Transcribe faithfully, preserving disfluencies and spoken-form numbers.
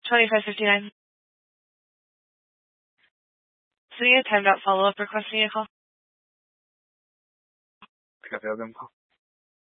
twenty-five fifty-nine. So you timed out follow-up requesting a call? I got the other call.